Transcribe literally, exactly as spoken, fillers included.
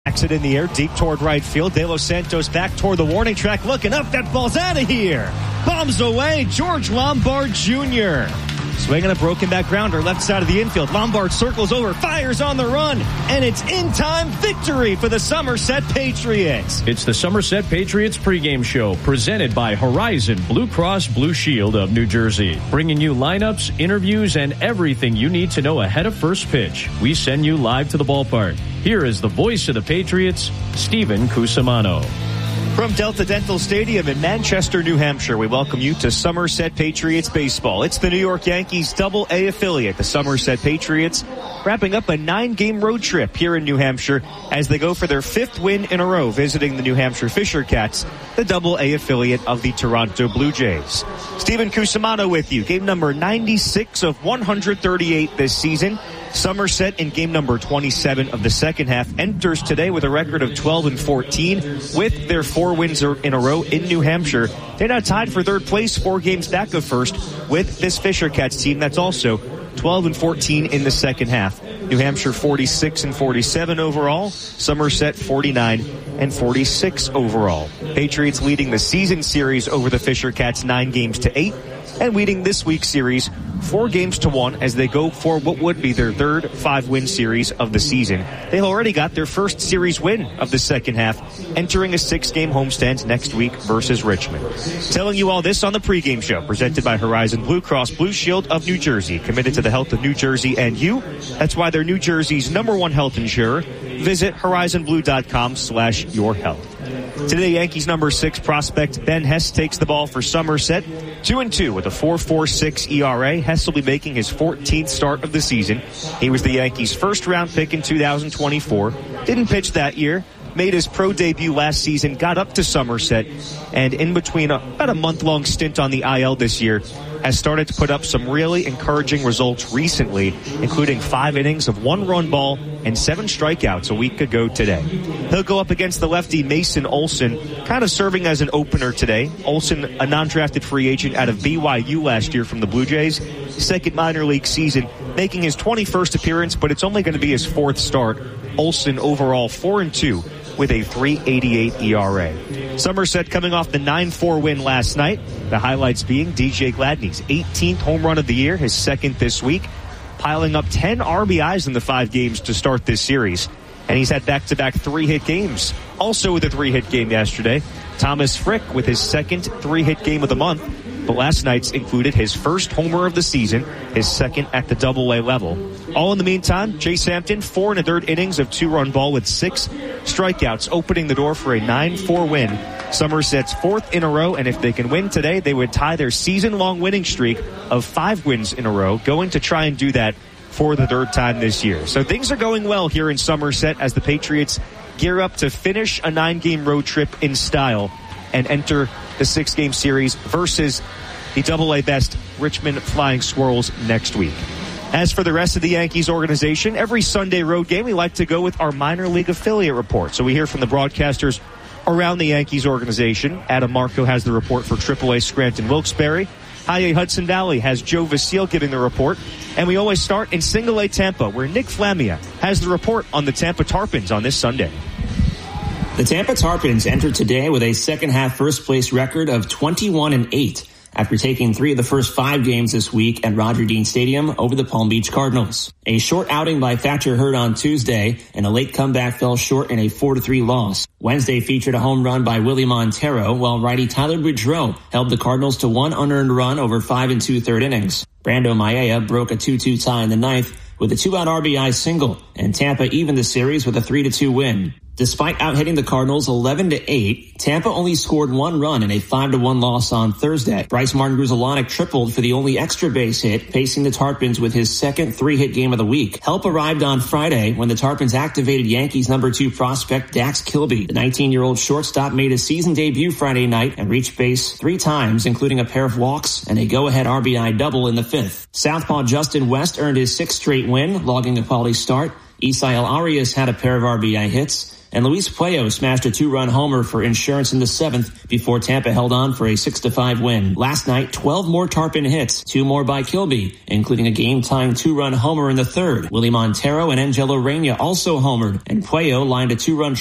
Exit in the air, deep toward right field. De Los Santos back toward the warning track, looking up. That ball's out of here. Bombs away. George Lombard Junior Swinging a broken back grounder, left side of the infield. Lombard circles over, fires on the run, and it's in-time victory for the Somerset Patriots. It's the Somerset Patriots pregame show, presented by Horizon Blue Cross Blue Shield of New Jersey. Bringing you lineups, interviews, and everything you need to know ahead of first pitch. We send you live to the ballpark. Here is the voice of the Patriots, Stephen Cusimano. From Delta Dental Stadium in Manchester, New Hampshire, we welcome you to Somerset Patriots Baseball. It's the New York Yankees Double A affiliate, the Somerset Patriots, wrapping up a nine-game road trip here in New Hampshire as they go for their fifth win in a row, visiting the New Hampshire Fisher Cats, the Double A affiliate of the Toronto Blue Jays. Stephen Cusimano with you. Game number ninety-six of one hundred thirty-eight this season. Somerset in game number twenty-seven of the second half enters today with a record of twelve and fourteen with their four wins in a row in New Hampshire. They're now tied for third place, four games back of first with this Fisher Cats team that's also twelve and fourteen in the second half. New Hampshire forty-six and forty-seven overall. Somerset forty-nine and forty-six overall. Patriots leading the season series over the Fisher Cats nine games to eight, and leading this week's series four games to one as they go for what would be their third five-win series of the season. They've already got their first series win of the second half, entering a six-game homestand next week versus Richmond. Telling you all this on the pregame show, presented by Horizon Blue Cross Blue Shield of New Jersey, committed to the health of New Jersey and you. That's why they're New Jersey's number one health insurer. Visit horizon blue dot com slash your health. Today, Yankees number six prospect Ben Hess takes the ball for Somerset. Two and two with a four point four six E R A. Hess will be making his fourteenth start of the season. He was the Yankees' first round pick in two thousand twenty-four. Didn't pitch that year. Made his pro debut last season, got up to Somerset, and in between a, about a month-long stint on the I L this year, has started to put up some really encouraging results recently, including five innings of one-run ball and seven strikeouts a week ago today. He'll go up against the lefty Mason Olson, kind of serving as an opener today. Olson, a non-drafted free agent out of B Y U last year from the Blue Jays, second minor league season, making his twenty-first appearance, but it's only going to be his fourth start. Olson overall four and two with a three point eight eight E R A. Somerset coming off the nine four win last night. The highlights being D J Gladney's eighteenth home run of the year, his second this week, piling up ten R B Is in the five games to start this series. And he's had back-to-back three-hit games. Also with a three-hit game yesterday, Thomas Frick with his second three-hit game of the month. But last night's included his first homer of the season, his second at the Double A level. All in the meantime, Chase Hampton, four and a third innings of two-run ball with six strikeouts, opening the door for a nine four win. Somerset's fourth in a row, and if they can win today, they would tie their season-long winning streak of five wins in a row, going to try and do that for the third time this year. So things are going well here in Somerset as the Patriots gear up to finish a nine-game road trip in style and enter the six-game series versus the Double A best Richmond Flying Squirrels next week. As for the rest of the Yankees organization, every Sunday road game we like to go with our minor league affiliate report. So we hear from the broadcasters around the Yankees organization. Adam Marco has the report for triple A Scranton Wilkes-Barre. High A Hudson Valley has Joe Vasile giving the report. And we always start in Single A Tampa, where Nick Flamia has the report on the Tampa Tarpons on this Sunday. The Tampa Tarpons entered today with a second-half first-place record of twenty-one and eight after taking three of the first five games this week at Roger Dean Stadium over the Palm Beach Cardinals. A short outing by Thatcher Hurd on Tuesday, and a late comeback fell short in a four to three loss. Wednesday featured a home run by Willie Montero, while righty Tyler Boudreau held the Cardinals to one unearned run over five and two-third innings. Brando Maella broke a two two tie in the ninth with a two-out R B I single, and Tampa evened the series with a three to two win. Despite out-hitting the Cardinals eleven to eight, Tampa only scored one run in a five to one loss on Thursday. Bryce Martin Grudzielanek tripled for the only extra base hit, pacing the Tarpons with his second three-hit game of the week. Help arrived on Friday when the Tarpons activated Yankees number two prospect Dax Kilby. The nineteen-year-old shortstop made his season debut Friday night and reached base three times, including a pair of walks and a go-ahead R B I double in the fifth. Southpaw Justin West earned his sixth straight win, logging a quality start. Isael Arias had a pair of R B I hits. And Luis Puello smashed a two-run homer for Insurance in the seventh before Tampa held on for a six to five win. Last night, twelve more Tarpon hits, two more by Kilby, including a game-tying two-run homer in the third. Willie Montero and Angelo Reina also homered, and Puello lined a two-run